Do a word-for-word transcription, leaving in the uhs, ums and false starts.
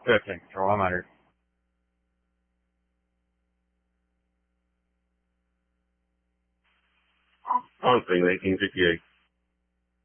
fifteen, Control, I'm out here. On scene, eighteen fifty-eight.